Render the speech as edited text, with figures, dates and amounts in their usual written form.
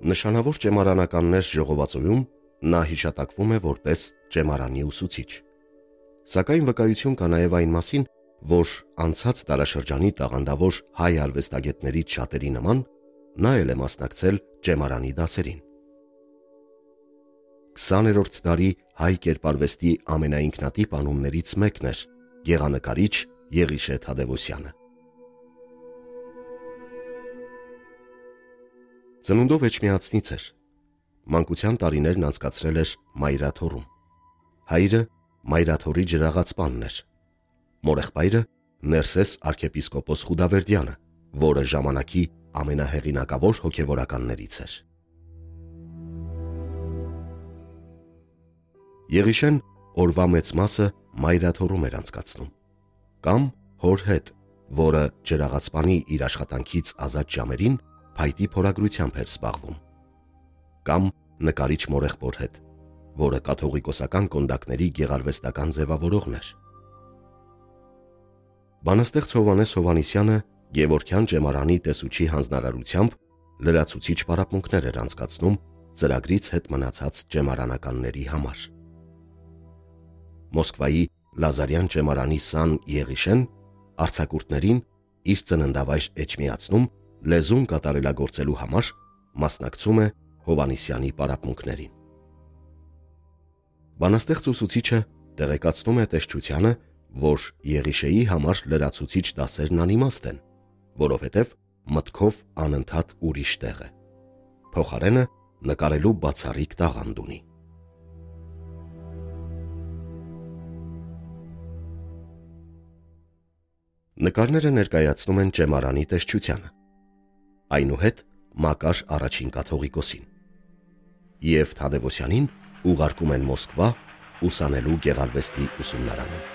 Նշանավոր ճեմարանականներ ժողովածոյում նա հիշատակվում է որպես ճեմարանի ուսուցիչ։ Սակայն վկայություն կա նաև այն մասին, որ անցած դարաշրջանի տաղանդավոր հայ արվեստագետներից շատերի նման նա էլ է մասնակցել ճեմարանի դասերին։ 20-րդ դարի հայ կերպարվեստի ամենաինքնատիպ անուններից մեկն էր գեղանկարիչ Եղիշե Թադևոսյանը։ Ծնունդով էջմիածնից էր։ Մանկության տարիներն անցկացրել էր Մայրաթոռում։ Հայրը Մայրաթոռի ջրաղացպանն էր։ Մորեղբայրը Ներսես arczepiskopos Խուդավերդյանը, որը ժամանակի ամենահեղինակավոր հոգևորականներից էր։ Եղիշեն օրվա մեծ մասը Մայրաթոռում էր անցկացնում, կամ հոր հետ, որը ջրաղացպանի իր աշխատանքից ազատ ժամերին փայտի փորագրությամբ էր զբաղվում, կամ նկարիչ մորեղբոր հետ, որը կաթողիկոսական կոնդակների գեղարվեստական ձևավորողն էր։ Բանաստեղծ Հովհաննես Հովհաննիսյանը Գևորգյան ճեմարանի տեսուչի հանձնարարությամբ լրացուցիչ պարապմունքներ էր անցկացնում ծրագրից հետ մնացած ճեմարանականների համար։ Մոսկվայի Լազարյան ճեմարանի Սան Եղիշեն արձակուրդներին իր ծննդավայր Էջմիածնում լեզուն կատարելագործելու համար մասնակցում է Հովհաննիսյանի պարապմունքներին։ Բանաստեղծ ուսուցիչը տեղեկացնում է տեսչությանը, որ Եղիշեի համար լրացուցիչ դասերն անիմաստ են, որովհետև մտքով անընդհատ ուրիշ տեղ է։ Փոխարենը նկարելու բացառիկ տաղանդ ունի։ Նկարները ներկայացնում են ճեմարանի տեսչությանը, այնուհետ Մակար առաջին կաթողիկոսին, և Թադևոսյանին ուղարկում են Մոսկվա ուսանելու գեղարվեստի ուսումնարանում։